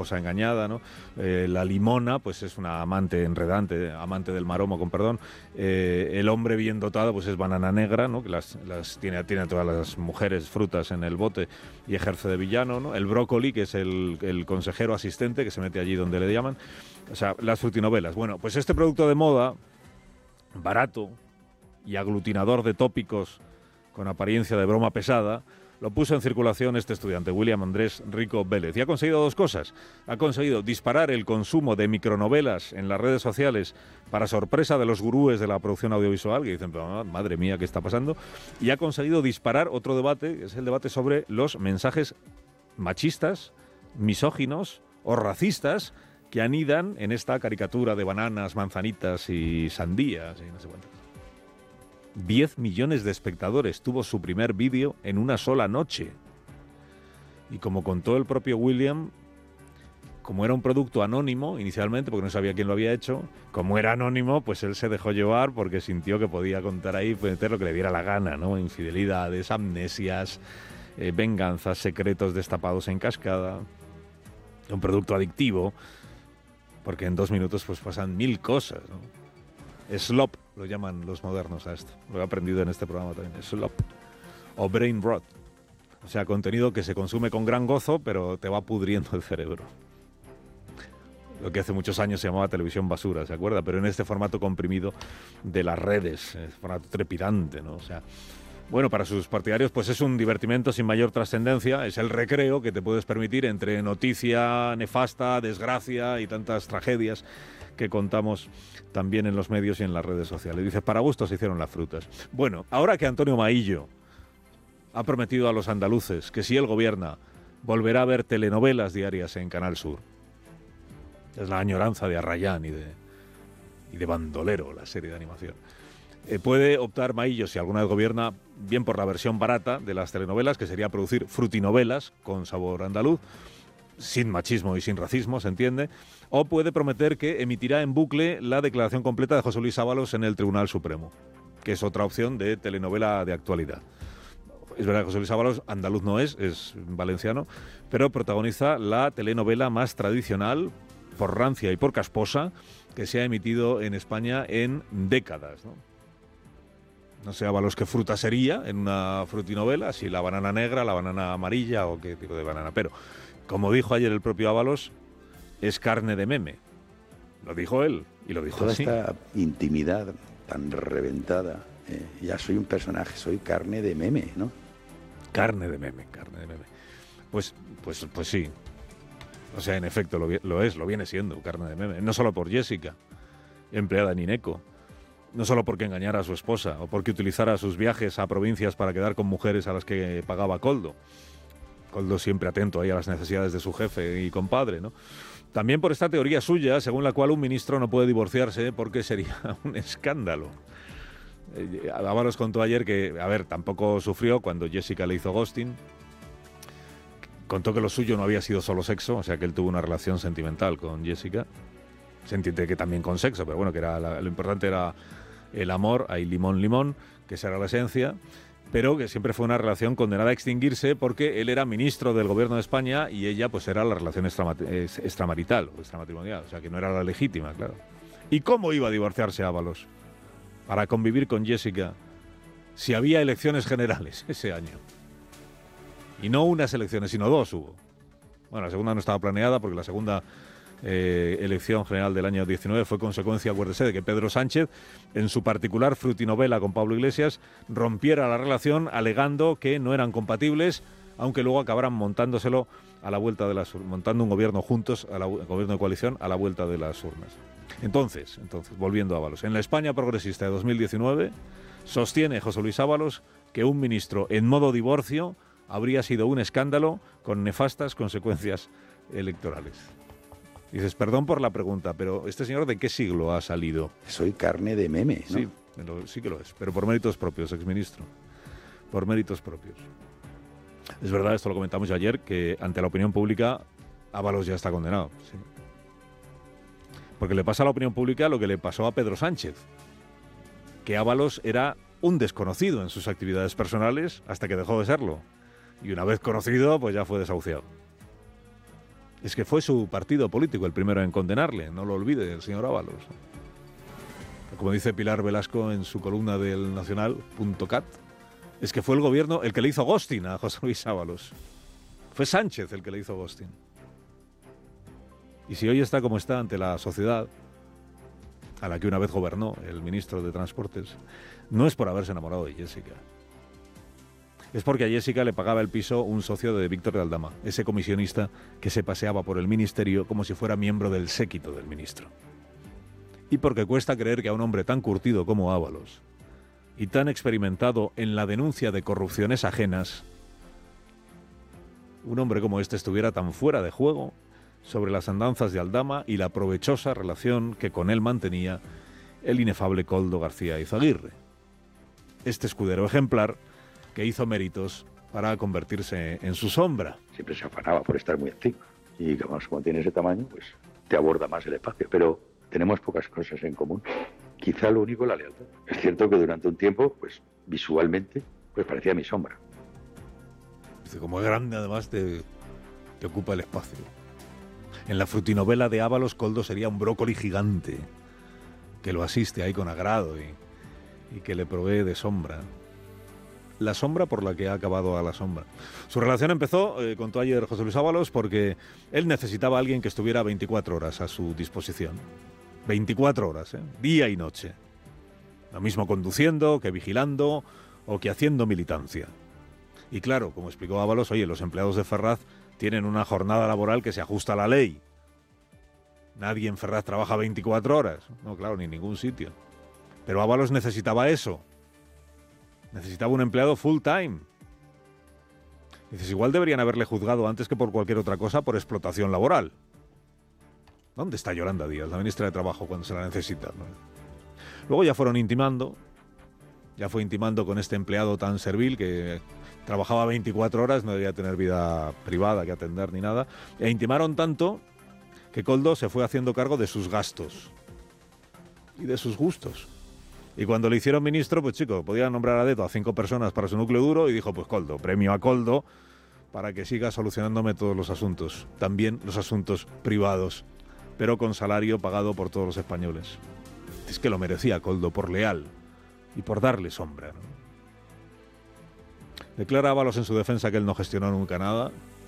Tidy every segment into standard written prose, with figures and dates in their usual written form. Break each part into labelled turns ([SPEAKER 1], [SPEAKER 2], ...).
[SPEAKER 1] esposa engañada, ¿no? La limona, pues es una amante enredante, amante del maromo, con perdón. El hombre bien dotado, pues es banana negra, ¿no? Que tiene a todas las mujeres frutas en el bote y ejerce de villano, ¿no? El brócoli, que es el consejero asistente, que se mete allí donde le llaman. O sea, las frutinovelas. Bueno, pues este producto de moda, barato y aglutinador de tópicos con apariencia de broma pesada, lo puso en circulación este estudiante, William Andrés Rico Vélez, y ha conseguido dos cosas. Ha conseguido disparar el consumo de micronovelas en las redes sociales para sorpresa de los gurúes de la producción audiovisual, que dicen, madre mía, ¿qué está pasando? Y ha conseguido disparar otro debate, que es el debate sobre los mensajes machistas, misóginos o racistas que anidan en esta caricatura de bananas, manzanitas y sandías y no sé cuántas. 10 millones de espectadores tuvo su primer vídeo en una sola noche. Y como contó el propio William, como era un producto anónimo inicialmente, porque no sabía quién lo había hecho, como era anónimo, pues él se dejó llevar porque sintió que podía contar ahí, meter lo que le diera la gana, ¿no? Infidelidades, amnesias, venganzas, secretos destapados en cascada. Un producto adictivo, porque en 2 minutos pues pasan 1000 cosas, ¿no? Slop, lo llaman los modernos a esto. Lo he aprendido en este programa también. Slop. O brain rot. O sea, contenido que se consume con gran gozo, pero te va pudriendo el cerebro. Lo que hace muchos años se llamaba televisión basura, ¿se acuerda? Pero en este formato comprimido de las redes, formato trepidante, ¿no? O sea, bueno, para sus partidarios pues es un divertimento sin mayor trascendencia, es el recreo que te puedes permitir entre noticia nefasta, desgracia y tantas tragedias que contamos también en los medios y en las redes sociales. Dice, para gusto se hicieron las frutas. Bueno, ahora que Antonio Maillo ha prometido a los andaluces que si él gobierna volverá a ver telenovelas diarias en Canal Sur. Es la añoranza de Arrayán y de Bandolero, la serie de animación. Puede optar Maillo, si alguna vez gobierna, bien por la versión barata de las telenovelas, que sería producir frutinovelas con sabor andaluz, sin machismo y sin racismo, se entiende, o puede prometer que emitirá en bucle la declaración completa de José Luis Ábalos en el Tribunal Supremo, que es otra opción de telenovela de actualidad. Es verdad que José Luis Ábalos andaluz no es valenciano, pero protagoniza la telenovela más tradicional, por rancia y por casposa, que se ha emitido en España en décadas, ¿no? No sé, Ábalos, qué fruta sería en una frutinovela, si la banana negra, la banana amarilla o qué tipo de banana, pero como dijo ayer el propio Ábalos, es carne de meme. Lo dijo él y lo dijo
[SPEAKER 2] toda
[SPEAKER 1] así.
[SPEAKER 2] Esta intimidad tan reventada, ya soy un personaje, soy carne de meme, ¿no?
[SPEAKER 1] Carne de meme, carne de meme. Pues sí. O sea, en efecto, lo viene siendo, carne de meme. No solo por Jessica, empleada en Ineco. No solo porque engañara a su esposa o porque utilizara sus viajes a provincias para quedar con mujeres a las que pagaba Koldo. Koldo siempre atento ahí a las necesidades de su jefe y compadre, ¿no? También por esta teoría suya, según la cual un ministro no puede divorciarse porque sería un escándalo. Ábalos contó ayer que, tampoco sufrió cuando Jessica le hizo ghosting. Contó que lo suyo no había sido solo sexo, o sea que él tuvo una relación sentimental con Jessica. Se entiende que también con sexo, pero bueno, que era lo importante era el amor, hay limón, que esa era la esencia, pero que siempre fue una relación condenada a extinguirse porque él era ministro del gobierno de España y ella pues era la relación extramarital o extramatrimonial, o sea que no era la legítima, claro. ¿Y cómo iba a divorciarse Ábalos para convivir con Jessica si había elecciones generales ese año? Y no unas elecciones, sino 2 hubo. Bueno, la segunda no estaba planeada porque la segunda elección general del año 19 fue consecuencia, acuérdese, de que Pedro Sánchez, en su particular frutinovela con Pablo Iglesias, rompiera la relación alegando que no eran compatibles, aunque luego acabaran montándoselo a la vuelta de las urnas, montando un gobierno juntos, gobierno de coalición, a la vuelta de las urnas. Entonces, volviendo a Ábalos, en la España progresista de 2019, sostiene José Luis Ábalos que un ministro en modo divorcio habría sido un escándalo con nefastas consecuencias electorales. Dices, perdón por la pregunta, pero ¿este señor de qué siglo ha salido?
[SPEAKER 2] Soy carne de meme, ¿no?
[SPEAKER 1] Sí, sí que lo es, pero por méritos propios, exministro. Por méritos propios. Es verdad, esto lo comentamos ya ayer, que ante la opinión pública Ábalos ya está condenado. Sí. Porque le pasa a la opinión pública lo que le pasó a Pedro Sánchez, que Ábalos era un desconocido en sus actividades personales hasta que dejó de serlo. Y una vez conocido, pues ya fue desahuciado. Es que fue su partido político el primero en condenarle, no lo olvide el señor Ábalos. Como dice Pilar Velasco en su columna del Nacional.cat, es que fue el gobierno el que le hizo ghosting a José Luis Ábalos. Fue Sánchez el que le hizo ghosting. Y si hoy está como está ante la sociedad, a la que una vez gobernó el ministro de Transportes, no es por haberse enamorado de Jessica. Es porque a Jessica le pagaba el piso un socio de Víctor de Aldama, ese comisionista que se paseaba por el ministerio como si fuera miembro del séquito del ministro. Y porque cuesta creer que a un hombre tan curtido como Ábalos y tan experimentado en la denuncia de corrupciones ajenas, un hombre como este estuviera tan fuera de juego sobre las andanzas de Aldama y la provechosa relación que con él mantenía el inefable Koldo García Izaguirre. Este escudero ejemplar que hizo méritos para convertirse en su sombra.
[SPEAKER 2] Siempre se afanaba por estar muy activo. Y como tiene ese tamaño, pues te aborda más el espacio. Pero tenemos pocas cosas en común. Quizá lo único, la lealtad. Es cierto que durante un tiempo, pues visualmente, pues parecía mi sombra.
[SPEAKER 1] Como es grande, además, te ocupa el espacio. En la frutinovela de Ábalos, Koldo sería un brócoli gigante que lo asiste ahí con agrado y que le provee de sombra. La sombra por la que ha acabado a la sombra. Su relación empezó, contó ayer José Luis Ábalos, porque él necesitaba a alguien que estuviera 24 horas a su disposición. 24 horas, día y noche. Lo mismo conduciendo, que vigilando o que haciendo militancia. Y claro, como explicó Ábalos, oye, los empleados de Ferraz tienen una jornada laboral que se ajusta a la ley. Nadie en Ferraz trabaja 24 horas. No, claro, ni en ningún sitio. Pero Ábalos necesitaba eso. Necesitaba un empleado full time. Dices, igual deberían haberle juzgado antes que por cualquier otra cosa por explotación laboral. ¿Dónde está Yolanda Díaz, la ministra de Trabajo, cuando se la necesita? Luego ya fueron intimando. Ya fue intimando con este empleado tan servil que trabajaba 24 horas, no debía tener vida privada que atender ni nada. E intimaron tanto que Koldo se fue haciendo cargo de sus gastos y de sus gustos. Y cuando le hicieron ministro, pues chico, podía nombrar a dedo a 5 personas para su núcleo duro y dijo, pues Koldo, premio a Koldo para que siga solucionándome todos los asuntos, también los asuntos privados, pero con salario pagado por todos los españoles. Es que lo merecía Koldo por leal y por darle sombra, ¿no? Declara Ábalos en su defensa que él no gestionó nunca nada.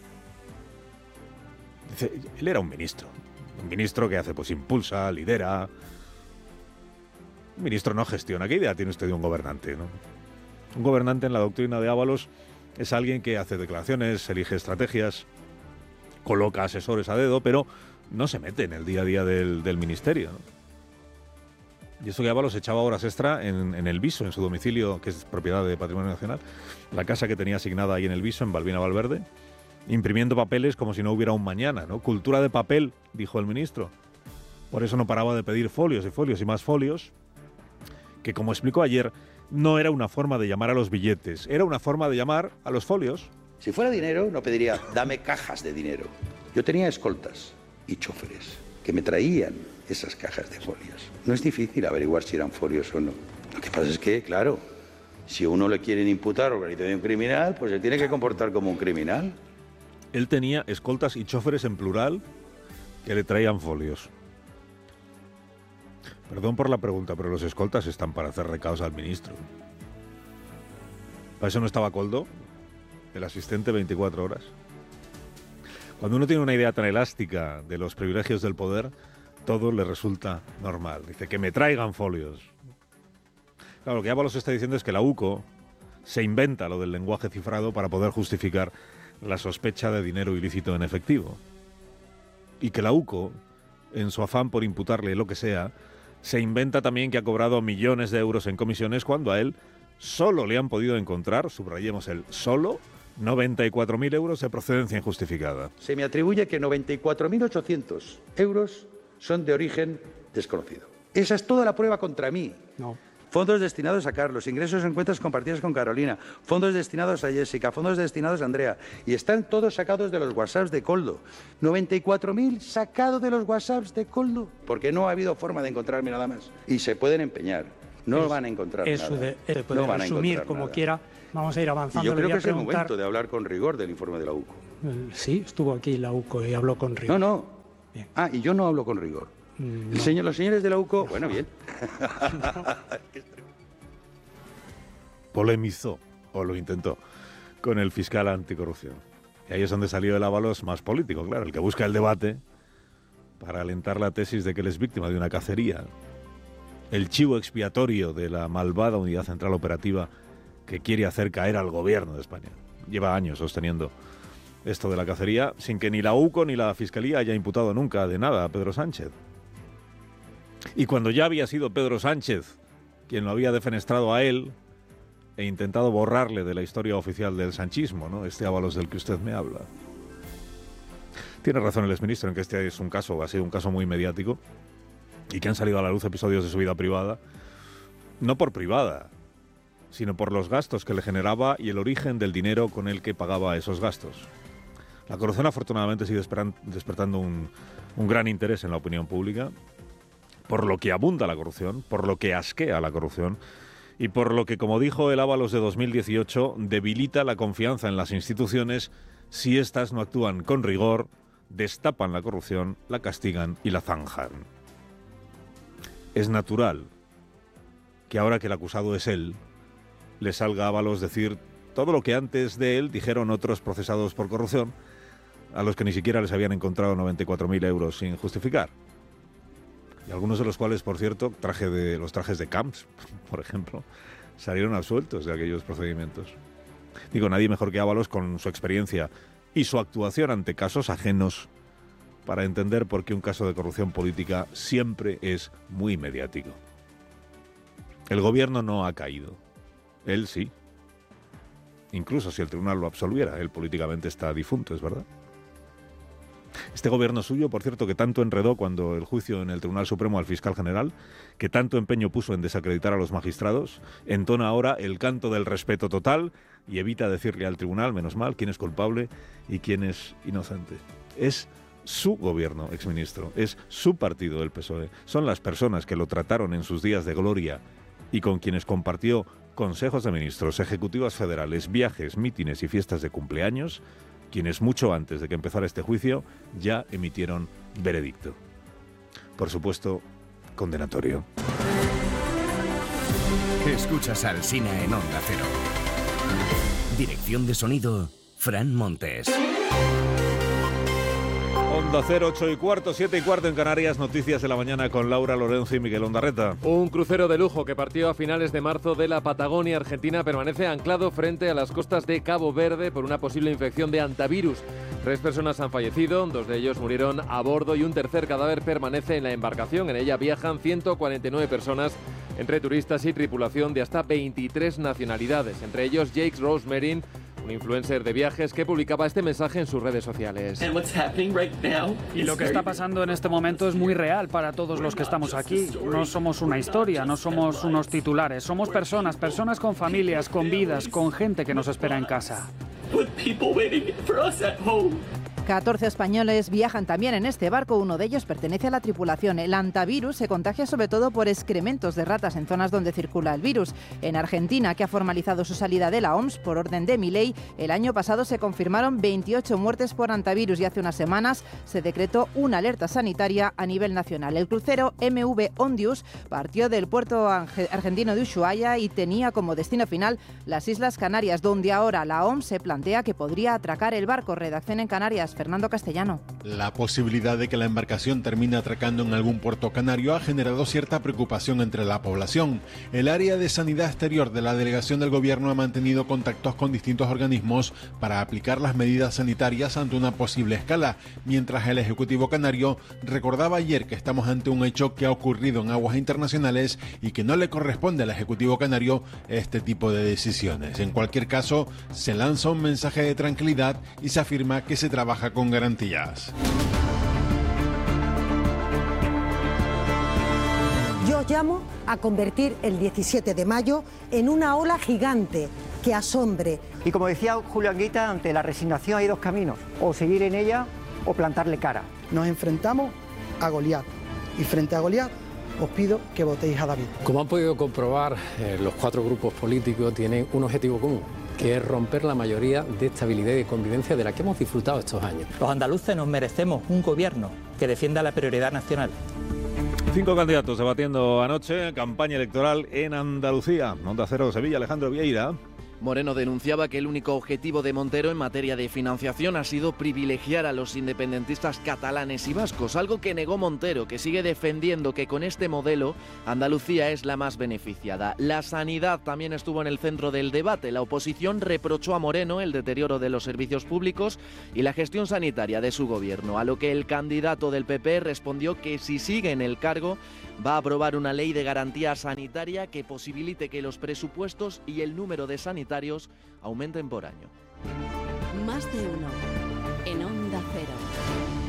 [SPEAKER 1] Dice, él era un ministro que hace, pues impulsa, lidera. Un ministro no gestiona. ¿Qué idea tiene usted de un gobernante, no? Un gobernante en la doctrina de Ábalos es alguien que hace declaraciones, elige estrategias, coloca asesores a dedo, pero no se mete en el día a día del ministerio, ¿no? Y eso que Ábalos echaba horas extra en el Viso, en su domicilio, que es propiedad de Patrimonio Nacional, la casa que tenía asignada ahí en el Viso, en Balbina Valverde, imprimiendo papeles como si no hubiera un mañana, ¿no? Cultura de papel, dijo el ministro. Por eso no paraba de pedir folios y folios y más folios, que como explicó ayer, no era una forma de llamar a los billetes, era una forma de llamar a los folios.
[SPEAKER 2] Si fuera dinero, no pediría, dame cajas de dinero. Yo tenía escoltas y choferes que me traían esas cajas de folios. No es difícil averiguar si eran folios o no. Lo que pasa es que, claro, si a uno le quieren imputar organización criminal, pues se tiene que comportar como un criminal.
[SPEAKER 1] Él tenía escoltas y choferes en plural que le traían folios. Perdón por la pregunta, pero los escoltas están para hacer recados al ministro. ¿Para eso no estaba Koldo, el asistente 24 horas? Cuando uno tiene una idea tan elástica de los privilegios del poder, todo le resulta normal. Dice, que me traigan folios. Claro, lo que Ábalos está diciendo es que la UCO se inventa lo del lenguaje cifrado para poder justificar la sospecha de dinero ilícito en efectivo. Y que la UCO, en su afán por imputarle lo que sea, se inventa también que ha cobrado millones de euros en comisiones cuando a él solo le han podido encontrar, subrayemos el solo, 94.000 euros de procedencia injustificada.
[SPEAKER 2] Se me atribuye que 94.800 euros son de origen desconocido. Esa es toda la prueba contra mí.
[SPEAKER 3] No.
[SPEAKER 2] Fondos destinados a Carlos, ingresos en cuentas compartidas con Carolina, fondos destinados a Jessica, fondos destinados a Andrea. Y están todos sacados de los WhatsApps de Koldo. 94.000 sacados de los WhatsApps de Koldo. Porque no ha habido forma de encontrarme nada más. Y se pueden empeñar. No van a encontrar
[SPEAKER 3] eso
[SPEAKER 2] nada.
[SPEAKER 3] Eso puede resumir como quiera. Vamos a ir avanzando.
[SPEAKER 2] Y yo creo que es el momento de hablar con rigor del informe de la UCO.
[SPEAKER 3] Sí, estuvo aquí la UCO y habló con rigor.
[SPEAKER 2] No.
[SPEAKER 3] Bien.
[SPEAKER 2] Y yo no hablo con rigor.
[SPEAKER 3] No.
[SPEAKER 2] Los señores de la UCO, bueno, bien.
[SPEAKER 1] Polemizó, o lo intentó, con el fiscal anticorrupción. Y ahí es donde salió el Ábalos más político, claro, el que busca el debate para alentar la tesis de que él es víctima de una cacería. El chivo expiatorio de la malvada Unidad Central Operativa que quiere hacer caer al gobierno de España. Lleva años sosteniendo esto de la cacería sin que ni la UCO ni la Fiscalía haya imputado nunca de nada a Pedro Sánchez. Y cuando ya había sido Pedro Sánchez quien lo había defenestrado a él e intentado borrarle de la historia oficial del sanchismo, ¿no? Este Ábalos del que usted me habla. Tiene razón el exministro en que este es un caso, ha sido un caso muy mediático y que han salido a la luz episodios de su vida privada, no por privada, sino por los gastos que le generaba y el origen del dinero con el que pagaba esos gastos. La corrupción afortunadamente sigue despertando un gran interés en la opinión pública, por lo que abunda la corrupción, por lo que asquea la corrupción y por lo que, como dijo el Ábalos de 2018, debilita la confianza en las instituciones si éstas no actúan con rigor, destapan la corrupción, la castigan y la zanjan. Es natural que ahora que el acusado es él, le salga a Ábalos decir todo lo que antes de él dijeron otros procesados por corrupción, a los que ni siquiera les habían encontrado 94.000 euros sin justificar. Y algunos de los cuales, por cierto, los trajes de Camps, por ejemplo, salieron absueltos de aquellos procedimientos. Digo, nadie mejor que Ábalos, con su experiencia y su actuación ante casos ajenos, para entender por qué un caso de corrupción política siempre es muy mediático. El gobierno no ha caído. Él sí. Incluso si el tribunal lo absolviera, él políticamente está difunto, es verdad. Este gobierno suyo, por cierto, que tanto enredó cuando el juicio en el Tribunal Supremo al fiscal general, que tanto empeño puso en desacreditar a los magistrados, entona ahora el canto del respeto total y evita decirle al tribunal, menos mal, quién es culpable y quién es inocente. Es su gobierno, exministro, es su partido, el PSOE. Son las personas que lo trataron en sus días de gloria y con quienes compartió consejos de ministros, ejecutivas federales, viajes, mítines y fiestas de cumpleaños, quienes mucho antes de que empezara este juicio ya emitieron veredicto. Por supuesto, condenatorio.
[SPEAKER 4] Escuchas al Alsina en Onda Cero. Dirección de sonido, Fran Montes.
[SPEAKER 1] Onda Cero, 8:15, 7:15 en Canarias. Noticias de la mañana con Laura Lorenzo y Miguel Ondarreta.
[SPEAKER 5] Un crucero de lujo que partió a finales de marzo de la Patagonia Argentina permanece anclado frente a las costas de Cabo Verde por una posible infección de hantavirus. 3 personas han fallecido, 2 de ellos murieron a bordo y un tercer cadáver permanece en la embarcación. En ella viajan 149 personas, entre turistas y tripulación de hasta 23 nacionalidades, entre ellos Jake Rosemerin, un influencer de viajes que publicaba este mensaje en sus redes sociales.
[SPEAKER 6] Y lo que está pasando en este momento es muy real para todos los que estamos aquí. No somos una historia, no somos unos titulares, somos personas con familias, con vidas, con gente que nos espera en casa.
[SPEAKER 7] 14 españoles viajan también en este barco, uno de ellos pertenece a la tripulación. El hantavirus se contagia sobre todo por excrementos de ratas en zonas donde circula el virus. En Argentina, que ha formalizado su salida de la OMS por orden de Milei, el año pasado se confirmaron 28 muertes por hantavirus y hace unas semanas se decretó una alerta sanitaria a nivel nacional. El crucero MV Ondius partió del puerto argentino de Ushuaia y tenía como destino final las Islas Canarias, donde ahora la OMS se plantea que podría atracar el barco. Redacción en Canarias, Fernando Castellano.
[SPEAKER 8] La posibilidad de que la embarcación termine atracando en algún puerto canario ha generado cierta preocupación entre la población. El área de sanidad exterior de la delegación del gobierno ha mantenido contactos con distintos organismos para aplicar las medidas sanitarias ante una posible escala, mientras el Ejecutivo canario recordaba ayer que estamos ante un hecho que ha ocurrido en aguas internacionales y que no le corresponde al Ejecutivo canario este tipo de decisiones. En cualquier caso, se lanza un mensaje de tranquilidad y se afirma que se trabaja con garantías.
[SPEAKER 9] Yo llamo a convertir el 17 de mayo en una ola gigante que asombre.
[SPEAKER 10] Y como decía Julio Anguita, ante la resignación hay 2 caminos, o seguir en ella o plantarle cara.
[SPEAKER 11] Nos enfrentamos a Goliat y frente a Goliat os pido que votéis a David.
[SPEAKER 12] Como han podido comprobar, los 4 grupos políticos tienen un objetivo común: que es romper la mayoría de estabilidad y de convivencia de la que hemos disfrutado estos años.
[SPEAKER 13] Los andaluces nos merecemos un gobierno que defienda la prioridad nacional.
[SPEAKER 1] 5 candidatos debatiendo anoche campaña electoral en Andalucía. Onda Cero, Sevilla, Alejandro Vieira.
[SPEAKER 14] Moreno denunciaba que el único objetivo de Montero en materia de financiación ha sido privilegiar a los independentistas catalanes y vascos, algo que negó Montero, que sigue defendiendo que con este modelo Andalucía es la más beneficiada. La sanidad también estuvo en el centro del debate. La oposición reprochó a Moreno el deterioro de los servicios públicos y la gestión sanitaria de su gobierno, a lo que el candidato del PP respondió que si sigue en el cargo va a aprobar una ley de garantía sanitaria que posibilite que los presupuestos y el número de sanitarios aumenten por año.
[SPEAKER 15] Más de uno en Onda Cero.